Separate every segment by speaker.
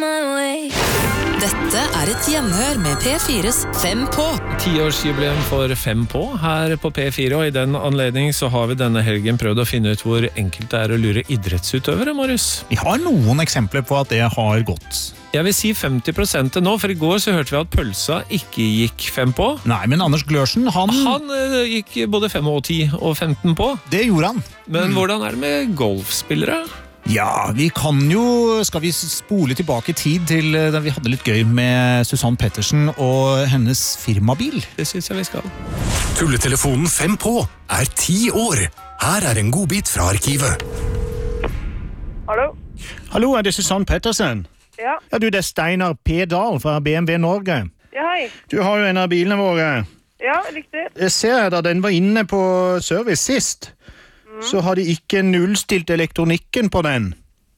Speaker 1: Dette et gjenhør med P4s 5 på.
Speaker 2: 10-årsjubileum for 5 på her på P4, og i den anledning så har vi denne helgen prøvd å finne ut hvor enkelt det å lure idrettsutøvere, Marius.
Speaker 3: Vi har noen eksempler på at det har gått.
Speaker 2: Jeg vil si 50% til nå, for i går så hørte vi at pølsa ikke gikk 5 på.
Speaker 3: Nei, men Anders Glørsen, han
Speaker 2: gikk både 5 og 10 og 15 på.
Speaker 3: Det gjorde han.
Speaker 2: Men hvordan det med golfspillere?
Speaker 3: Ja, vi kan jo, skal vi spole tilbake i tid til da vi hadde litt gøy med Susanne Pettersen og hennes firmabil.
Speaker 2: Det synes jeg vi skal.
Speaker 4: Tulletelefonen 5 på 10 år. Her en godbit fra arkivet.
Speaker 5: Hallo?
Speaker 3: Hallo, det Susanne Pettersen?
Speaker 5: Ja.
Speaker 3: Ja, du, det Steinar P. Dahl fra BMW Norge.
Speaker 5: Ja, hei.
Speaker 3: Du har jo en av bilene våre.
Speaker 5: Ja, riktig.
Speaker 3: Jeg ser da den var inne på service sist. Så har de ikke nullstilt elektronikken på den.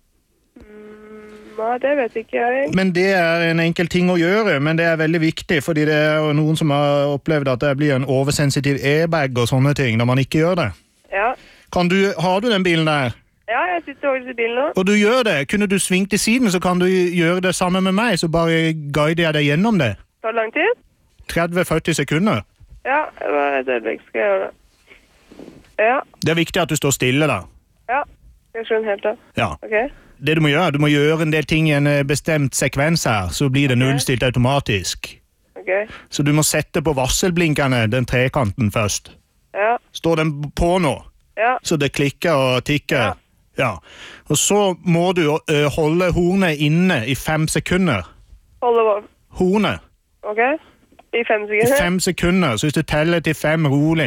Speaker 5: Nei, det vet ikke jeg.
Speaker 3: Men det en enkel ting å gjøre, men det veldig viktig, fordi det jo noen som har opplevd at det blir en oversensitiv airbag og sånne ting når man ikke gjør det.
Speaker 5: Ja.
Speaker 3: Har du den bilen der?
Speaker 5: Ja, jeg sitter over i bilen nå.
Speaker 3: Og du gjør det. Kunne du svingt til siden, så kan du gjøre det sammen med meg, så bare guider jeg deg gjennom det.
Speaker 5: Tar det lang tid?
Speaker 3: 30-40 sekunder.
Speaker 5: Ja, et øyeblikk skal jeg gjøre det. Ja.
Speaker 3: Det viktig at du står stille da.
Speaker 5: Ja, jeg skjønner helt det.
Speaker 3: Ja.
Speaker 5: Ok.
Speaker 3: Det du må gjøre en del ting i en bestemt sekvens her, så blir det nullstilt automatisk.
Speaker 5: Ok.
Speaker 3: Så du må sette på varselblinkene, den trekanten først.
Speaker 5: Ja.
Speaker 3: Står den på nå?
Speaker 5: Ja.
Speaker 3: Så det klikker og tikker?
Speaker 5: Ja.
Speaker 3: Ja. Og så må du holde hornet inne i 5 sekunder.
Speaker 5: Holde hva?
Speaker 3: Hornet.
Speaker 5: Ok. I 5
Speaker 3: I
Speaker 5: sekunder?
Speaker 3: 5 sekunder, så hvis du teller til 5 rolig.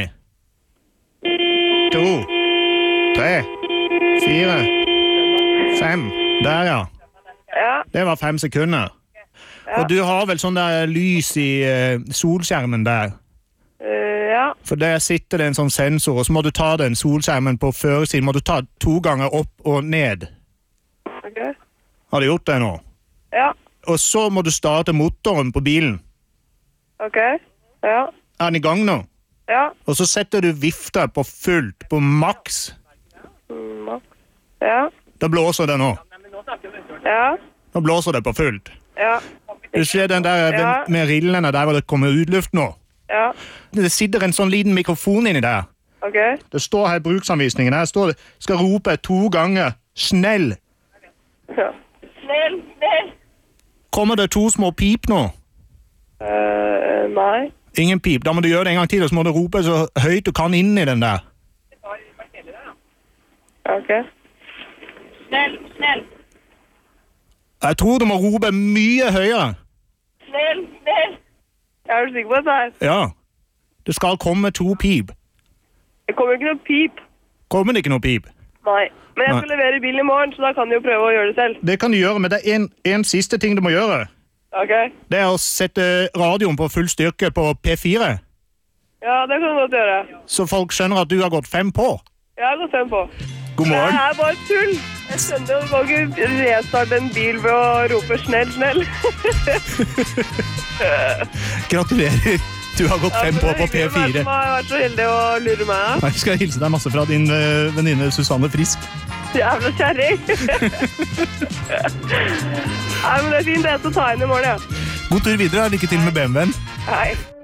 Speaker 3: 2, 3, 4, 5. Der, ja.
Speaker 5: Ja.
Speaker 3: Det var 5 sekunder.
Speaker 5: Ja.
Speaker 3: Og du har vel sånn der lys i solskjermen der.
Speaker 5: Ja.
Speaker 3: For der sitter det en sånn sensor, og så må du ta den solskjermen på førersiden. Må du ta 2 ganger opp og ned.
Speaker 5: Ok.
Speaker 3: Har du gjort det nå?
Speaker 5: Ja.
Speaker 3: Og så må du starte motoren på bilen.
Speaker 5: Ok. Ja.
Speaker 3: Den i gang nå?
Speaker 5: Ja.
Speaker 3: Og så setter du vifta på fullt, på maks.
Speaker 5: Ja.
Speaker 3: Da blåser det nå.
Speaker 5: Ja.
Speaker 3: Nå blåser det på fullt.
Speaker 5: Ja.
Speaker 3: Du ser den der med rillene der hvor det kommer utluft nå.
Speaker 5: Ja.
Speaker 3: Det sitter en sånn liten mikrofon inni der.
Speaker 5: Ok.
Speaker 3: Det står her i bruksanvisningen. Her står det, skal rope 2 ganger, snell.
Speaker 5: Ja. Snill, snill.
Speaker 3: Kommer det 2 små pip nå?
Speaker 5: Nei.
Speaker 3: Ingen pip. Da må du gjøre det en gang til, og så må du rope så høyt du kan inn i den der.
Speaker 5: Ok. Snill, snill.
Speaker 3: Jeg tror du må rope mye høyere.
Speaker 5: Snill, snill. Er du sikker på det her?
Speaker 3: Ja. Det skal komme 2 pip.
Speaker 5: Det kommer ikke noe pip.
Speaker 3: Kommer det ikke noe pip?
Speaker 5: Nei. Men jeg skal levere bilen i morgen, så da kan du jo prøve å gjøre det selv.
Speaker 3: Det kan du gjøre, men det en siste ting du må gjøre.
Speaker 5: Ok.
Speaker 3: Det å sette radioen på full styrke på P4.
Speaker 5: Ja, det kan du godt gjøre.
Speaker 3: Så folk skjønner at du har gått 5 på.
Speaker 5: Jeg har gått 5 på.
Speaker 3: God morgen.
Speaker 5: Det bare tull. Jeg skjønner jo, du kan ikke restarte en bil ved å rope snell, snell.
Speaker 3: Gratulerer. Du har gått 5 på P4.
Speaker 5: Hvem som har vært så heldig å lure meg?
Speaker 3: Jeg skal hilse deg masse fra din venninne Susanne Frisk.
Speaker 5: Jævla kjæring. Nei, men det fint. Jeg skal ta inn i morgen, ja.
Speaker 3: God tur videre. Lykke til med BMW-en.
Speaker 5: Hei.